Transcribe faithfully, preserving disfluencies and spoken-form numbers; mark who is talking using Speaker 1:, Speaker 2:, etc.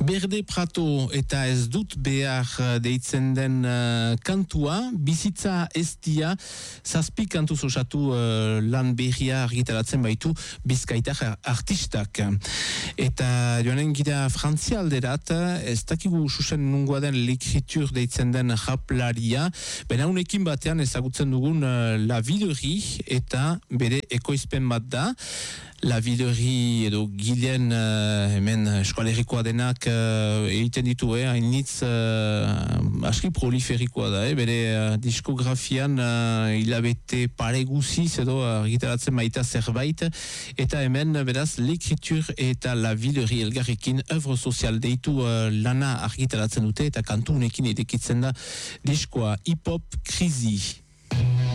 Speaker 1: Berde Prato eta ez dut behar deitzen den uh, kantua, bizitza estia, zazpi kantuz osatu uh, lan berria argitaratzen baitu bizkaitar artistak. Eta joanen gira frantzialderat, ez dakigu susen nungoa den l'ekritur deitzen den japlaria, bena unekin batean ezagutzen dugun uh, La Villerie eta bere ekoizpen bat da. La Villerie edo gilen uh, hemen eskualerikoa denak uh, egiten ditu, eh, hainitz uh, aski proliferikoa da, eh, bere uh, diskografian uh, hilabete pare guziz edo argitaratzen uh, baita zerbait, eta hemen beraz l'ekritur eta La Villerie elgarrekin œuvre sozial deitu uh, lana argitaratzen dute eta kantu unekin edekitzen da diskoa hip-hop krizi.